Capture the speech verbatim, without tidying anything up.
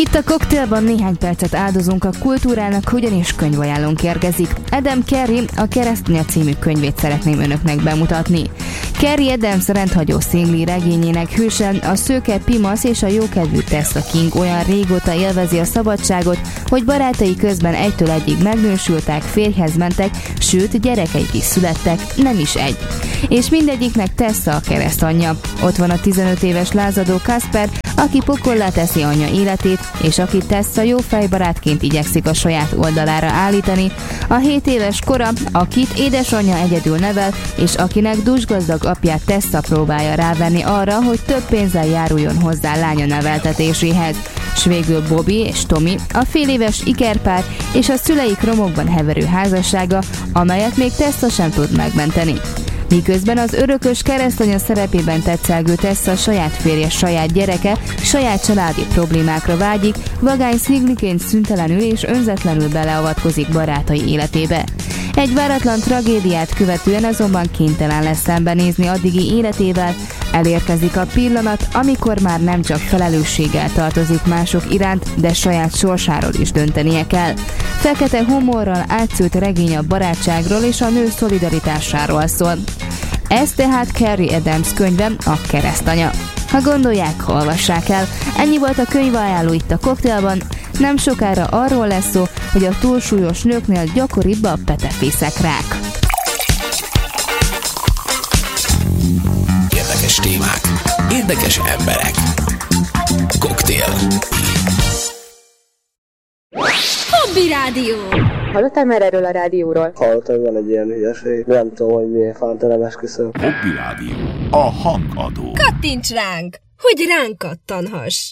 Itt a Cocktailban néhány percet áldozunk a kultúrának, ugyanis könyvajánlónk érkezik. Adam Carey a Keresztanya című könyvét szeretném önöknek bemutatni. Carey Adams rendhagyó szingli regényének hőse, a szőke Pimasz és a jókedvű Tesla King olyan régóta élvezi a szabadságot, hogy barátai közben egytől egyig megnősültek, férjhez mentek, sőt gyerekeik is születtek, nem is egy. És mindegyiknek Tessa a keresztanyja. Ott van a tizenöt éves lázadó Casper, aki pokollá teszi anyja életét, és akit Tessa jó fejbarátként igyekszik a saját oldalára állítani. A hét éves kora, akit édesanyja egyedül nevel, és akinek dúsgazdag apját Tessa próbálja rávenni arra, hogy több pénzzel járuljon hozzá lánya neveltetéséhez. S végül Bobby és Tommy, a féléves ikerpár és a szüleik romokban heverő házassága, amelyet még Tessa sem tud megmenteni. Miközben az örökös keresztanya szerepében tetszelgő Tessa saját férje, saját gyereke, saját családi problémákra vágyik, vagány szingliként szüntelenül és önzetlenül beleavatkozik barátai életébe. Egy váratlan tragédiát követően azonban kénytelen lesz szembenézni addigi életével, elérkezik a pillanat, amikor már nem csak felelősséggel tartozik mások iránt, de saját sorsáról is döntenie kell. Fekete humorral átszült regény a barátságról és a nő szolidaritásáról szól. Ez tehát Carey Adams könyve, a Keresztanya. Ha gondolják, olvassák el. Ennyi volt a könyvajánló itt a Cocktailban. Nem sokára arról lesz szó, hogy a túlsúlyos nőknél gyakoribb a petefészekrák. Érdekes témák, érdekes emberek. Cocktail. Hobby Rádió. Hallottál már erről a rádióról? Hallottam, hogy van egy ilyen hülyeség. Nem tudom, hogy miért fántelen esküszöm. Hobby Rádió. A hangadó. Kattints ránk, hogy ránk kattanhass.